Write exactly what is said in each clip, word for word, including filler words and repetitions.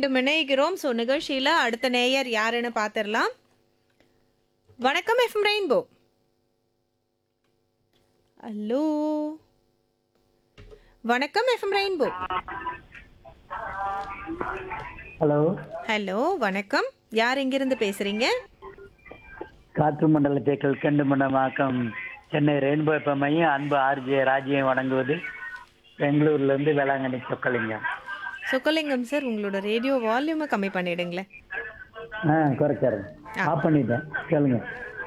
மீண்டும் இணைகிறோம். ஸோ நிகழ்ச்சியில் அடுத்த நேயர் யாருன்னு பார்த்துடலாம். வணக்கம் எஃப்எம் ரெயின்போ. ஹலோ வணக்கம் எஃப்எம் ரெயின்போ. ஹலோ ஹலோ வணக்கம், யார் எங்கிருந்து பேசுறீங்க? காற்று மண்டல தேக்கல் கண்டு மண்டமாக்கம் சென்னை ரெயின்போ எஃப்எம் மையம் அன்பு ஆர்ஜே ராஜ்யம் வழங்குவது பெங்களூர்ல இருந்து வேளாங்கண்ணி சொக்கலிங்கம். சொக்கலிங்கம் சார், உங்களோட ரேடியோ வால்யூமை கம்மி பண்ணிடுங்களேன். ஆ குறைச்சாருங்க, ஆஃப் பண்ணிட்டேன். கேளுங்க.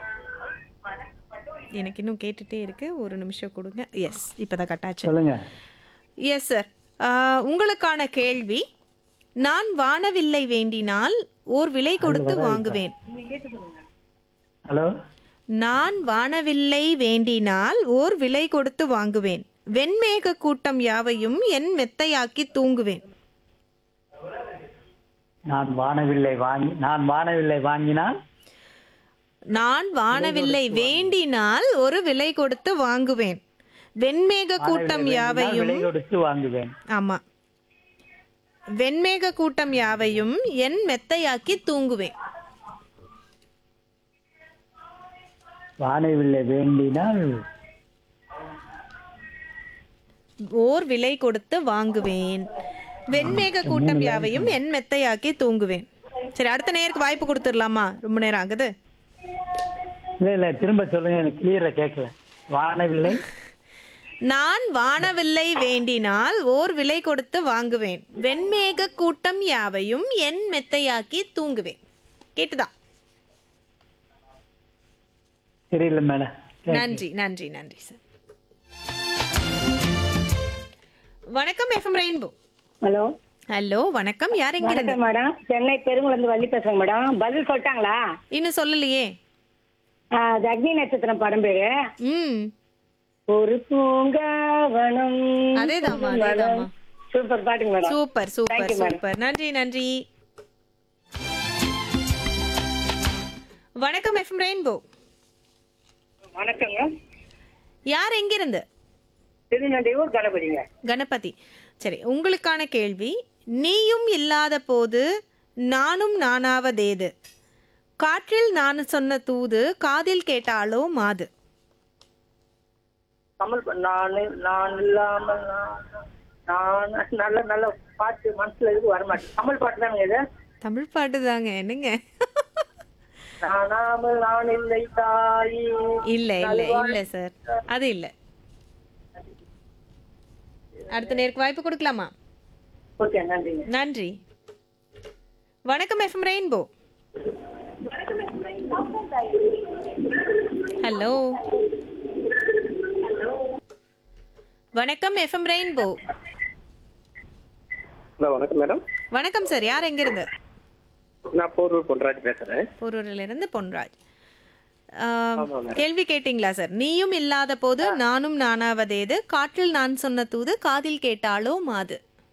எனக்கு இன்னும் கேட்டுட்டே இருக்கு, ஒரு நிமிஷம் கொடுங்க. எஸ், இப்போதான் கட்டாச்சு. சொல்லுங்க. எஸ் சார், உங்களுக்கான கேள்வி, நான் வானவில்லை வேண்டினால் ஓர் விலை கொடுத்து வாங்குவேன். ஹலோ. நான் வானவில்லை வேண்டினால் ஓர் விலை கொடுத்து வாங்குவேன். வெண்மேக கூட்டம் யாவையும் என் மெத்தையாக்கி தூங்குவேன். நான் வானவில்லை வாங்கி நான் வானவில்லை வாங்கினால் நான் வானவில்லை வேண்டினால் ஒரு விலை கொடுத்து வாங்குவேன். வெண்மேக கூட்டம் யாவையும் விலை கொடுத்து வாங்குவேன். ஆமா, வெண்மேக கூட்டம் யாவையும் என் மெத்தையாக்கி தூங்குவேன். வானவில்லை வேண்டினால் ஓர் விலை கொடுத்து வாங்குவேன். வெண்மேக கூட்டம் யாவையும் என் மெத்தையாக்கி தூங்குவேன். சரி, அடுத்த நேருக்கு வாய்ப்பு கொடுத்துடலாமா? ரொம்ப நேரம் ஆகுது. இல்ல இல்ல திரும்ப சொல்லுங்க, எனக்கு கிளியரா கேட்கல. வானவில்லை நான் வானவில்லை வேண்டினால் ஓர் விலை கொடுத்து வாங்குவேன். வெண்மேக கூட்டம் யாவையும் என் மெத்தையாக்கி தூங்குவேன். கேட்டுதா? தெரியல மேடம். நன்றி நன்றி நன்றி சார். வணக்கம் எஃப்எம் ரெயின்போ. ஹலோ. ஹலோ வணக்கம், யார் எங்க இருந்து? வணக்கம் மேடம், சென்னை பெருங்குளந்து வள்ளி பேசுறேங்க மேடம். பதில் சொல்லிட்டாங்களா? இன்னும் சொல்லலையே. ஆ, அது அக்னி நட்சத்திரம் படம் பேரு. ம் ஒரு பூங்காவனம். அதேதாம்மா அதேதாம்மா. சூப்பர் பாட்டுங்க madam. Super super Thank you, madam. Super. நன்றி நன்றி. வணக்கம் எஃப்எம் ரெயின்போ. வணக்கங்க. யார் எங்கிருந்து? திருநெல்வேலூர் கணபதிங்க. கணபதி. சரி, உங்களுக்கான கேள்வி, நீயும் இல்லாத போது நானும் நானாவதேது, காற்றில் நான் சொன்ன தூது காதில் கேட்டாலோ மாது. தமிழ் நான் நான் இல்லாமல் நான் நான் நல்ல நல்ல பாட்டு மனசுல இருக்கு வரமாட்டேன். தமிழ் பாட்டு தானுங்க இது. தமிழ் பாட்டு தாங்க, என்னங்க? நானாமல் நான் இல்லை தாயி. இல்ல இல்ல இல்ல சார், அது இல்ல. அடுத்த நேருக்கு வாய்ப்பு கொடுக்கலாமா? ஓகே, நன்றிங்க. நன்றி. வணக்கம் எஃப்எம் ரெயின்போ. ஹலோ வணக்கம் எஃப்எம் ரெயின்போ. ஹலோ வணக்கம் மேடம். வணக்கம் சார், யார் எங்கிருந்து? நான் போரூர் பொன்ராஜ் பேசுறேன். போரூரில் இருந்து பொன்ராஜ். ஆம், கேள்வி கேட்டீங்களா சார்? நீயும் இல்லாத போது நானும் நானாவதேது, காற்றில் நான் சொன்ன தூது காதில் கேட்டாலோ மாது.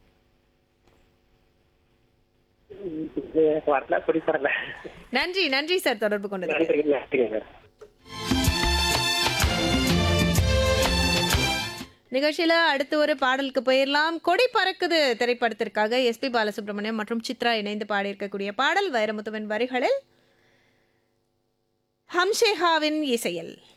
வரல பிடிப்பறல. நன்றி நன்றி சார், தொடர்பு கொண்டது. நன்றிங்க நன்றிங்க. நிகழ்ச்சியில அடுத்து ஒரு பாடலுக்கு போயிடலாம். கொடி பறக்குது திரைப்படத்திற்காக எஸ்பி பாலசுப்ரமணியம் மற்றும் சித்ரா இணைந்து பாடியிருக்கக்கூடிய பாடல் வைரமுத்துவின் வரிகளில் ஹம்ஷேஹாவின் இசையில்.